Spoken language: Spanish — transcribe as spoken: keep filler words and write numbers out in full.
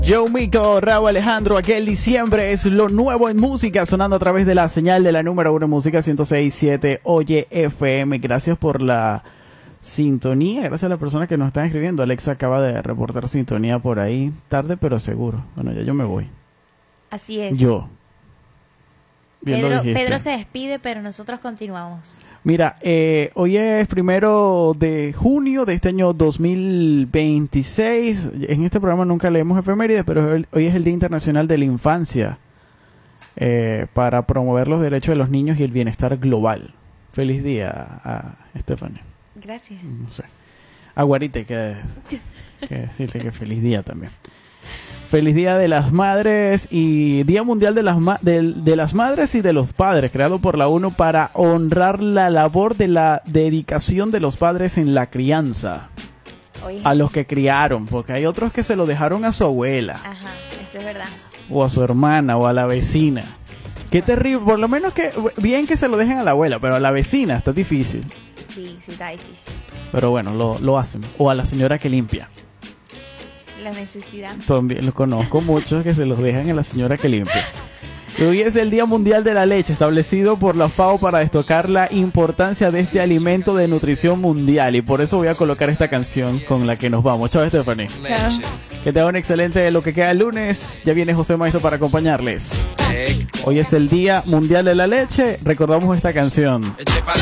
Joe Mico, Raúl Alejandro, aquel diciembre es lo nuevo en música, sonando a través de la señal de la número uno en música ciento seis punto siete Oye F M. Gracias por la sintonía, gracias a la persona que nos están escribiendo. Alexa acaba de reportar sintonía por ahí, tarde pero seguro. Bueno, ya yo me voy. Así es. Yo. Bien Pedro, Pedro se despide, pero nosotros continuamos. Mira, eh, hoy es primero de junio de este año dos mil veintiséis. En este programa nunca leemos efemérides, pero hoy es el Día Internacional de la Infancia, eh, para promover los derechos de los niños y el bienestar global. Feliz día a Stephanie. Gracias. No sé. A Guarite, que, que decirle que feliz día también. Feliz Día de las Madres y Día Mundial de las, ma- de, de las Madres y de los Padres, creado por la ONU para honrar la labor de la dedicación de los padres en la crianza. Oye. A los que criaron, porque hay otros que se lo dejaron a su abuela. Ajá, eso es verdad. O a su hermana, o a la vecina. Qué terrible, por lo menos que, bien que se lo dejen a la abuela, pero a la vecina está difícil. Sí, sí está difícil. Pero bueno, lo, lo hacen. O a la señora que limpia. La necesidad. También lo conozco muchos que se los dejan a la señora que limpia. Hoy es el Día Mundial de la Leche, establecido por la FAO para destacar la importancia de este alimento de nutrición mundial. Y por eso voy a colocar esta canción con la que nos vamos. Chao, Stephanie. Chao. Que tengan un excelente lo que queda el lunes. Ya viene José Maestro para acompañarles. Hoy es el Día Mundial de la Leche. Recordamos esta canción.